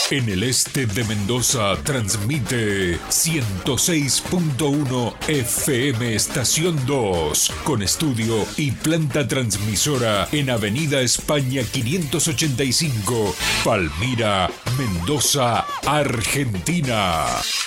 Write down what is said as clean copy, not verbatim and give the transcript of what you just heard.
En el este de Mendoza transmite 106.1 FM Estación 2, con estudio y planta transmisora en Avenida España 585, Palmira, Mendoza, Argentina.